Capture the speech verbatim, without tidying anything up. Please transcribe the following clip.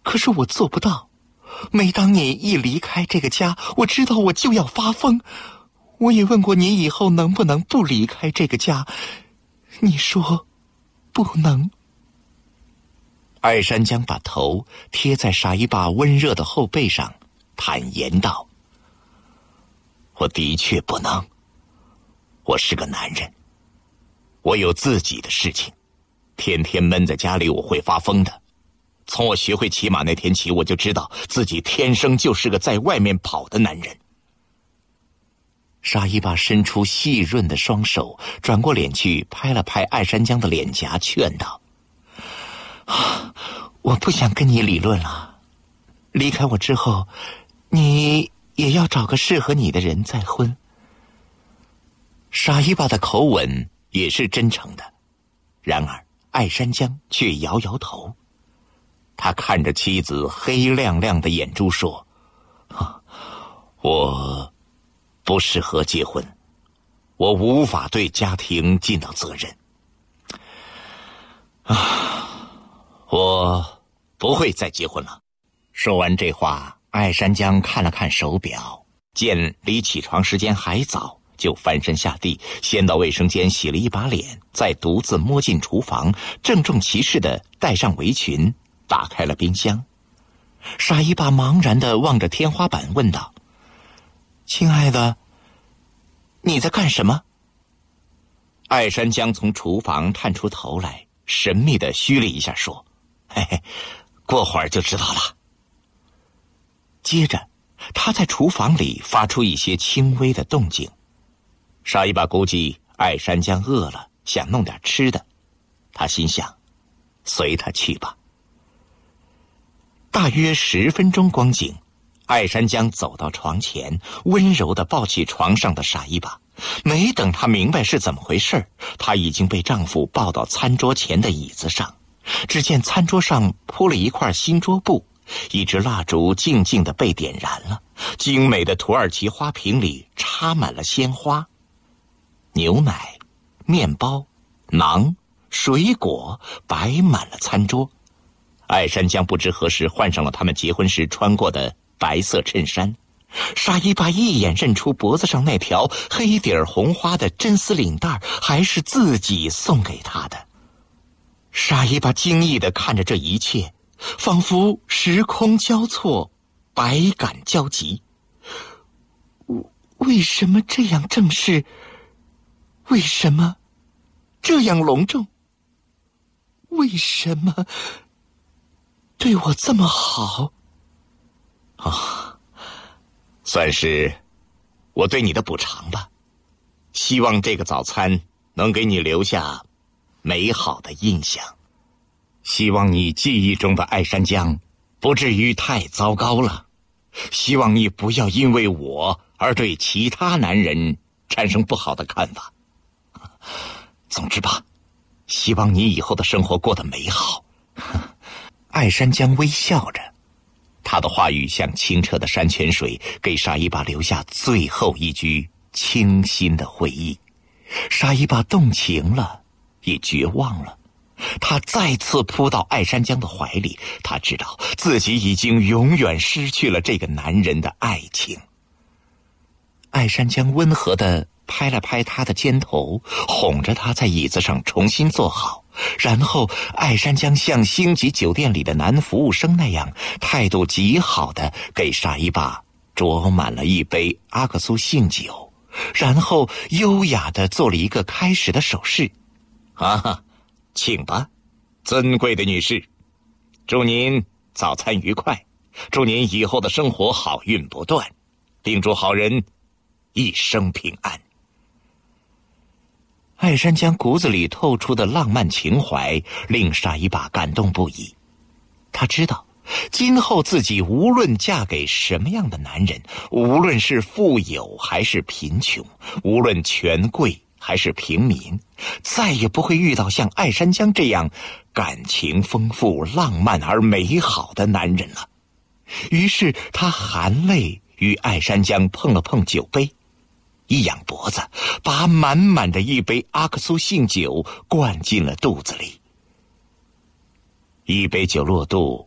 可是我做不到。每当你一离开这个家，我知道我就要发疯。我也问过你以后能不能不离开这个家，你说不能。艾山江把头贴在傻一爸温热的后背上，坦言道：我的确不能。我是个男人，我有自己的事情，天天闷在家里我会发疯的。从我学会骑马那天起，我就知道自己天生就是个在外面跑的男人。沙一爸伸出细润的双手，转过脸去拍了拍艾山江的脸颊，劝道：啊，我不想跟你理论了，离开我之后，你也要找个适合你的人再婚。傻一爸的口吻也是真诚的，然而艾山江却摇摇头。他看着妻子黑亮亮的眼珠说：啊，我不适合结婚，我无法对家庭尽到责任。啊，我不会再结婚了。说完这话，艾山江看了看手表，见离起床时间还早，就翻身下地，先到卫生间洗了一把脸，再独自摸进厨房，郑重其事地戴上围裙，打开了冰箱。傻一爸茫然地望着天花板问道：亲爱的，你在干什么？艾山江从厨房探出头来，神秘地嘘了一下说：嘿嘿，过会儿就知道了。接着他在厨房里发出一些轻微的动静。傻一爸估计艾山江饿了，想弄点吃的，他心想随他去吧。大约十分钟光景，艾山江走到床前，温柔地抱起床上的傻一爸。没等他明白是怎么回事，他已经被丈夫抱到餐桌前的椅子上。只见餐桌上铺了一块新桌布，一支蜡烛静静地被点燃了，精美的土耳其花瓶里插满了鲜花。牛奶、面包、馕、水果摆满了餐桌。艾山江不知何时换上了他们结婚时穿过的白色衬衫。傻一爸一眼认出脖子上那条黑底儿红花的真丝领带还是自己送给他的。傻一爸惊异地看着这一切，仿佛时空交错，百感交集。为什么这样正式？为什么这样隆重？为什么对我这么好？啊，算是我对你的补偿吧。希望这个早餐能给你留下美好的印象。希望你记忆中的艾山江不至于太糟糕了。希望你不要因为我而对其他男人产生不好的看法。总之吧，希望你以后的生活过得美好。艾山江微笑着，他的话语像清澈的山泉水，给傻一爸留下最后一句清新的回忆。傻一爸动情了，也绝望了。他再次扑到艾山江的怀里，他知道自己已经永远失去了这个男人的爱情。艾山江温和地拍了拍他的肩头，哄着他在椅子上重新坐好，然后艾山江像星级酒店里的男服务生那样，态度极好地给傻一爸斟满了一杯阿克苏杏酒，然后优雅地做了一个开始的手势。啊，请吧，尊贵的女士，祝您早餐愉快，祝您以后的生活好运不断，并祝好人一生平安。艾山江骨子里透出的浪漫情怀令傻一爸感动不已。他知道今后自己无论嫁给什么样的男人，无论是富有还是贫穷，无论权贵还是平民，再也不会遇到像艾山江这样感情丰富、浪漫而美好的男人了。于是他含泪与艾山江碰了碰酒杯，一仰脖子，把满满的一杯阿克苏杏酒灌进了肚子里。一杯酒落肚，